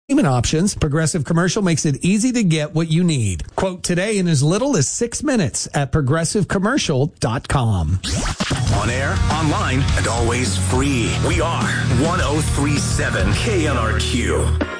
payment options, Progressive Commercial makes it easy to get what you need. Quote today in as little as 6 minutes at progressivecommercial.com. On air, online, and always free. We are 1037 KNRQ.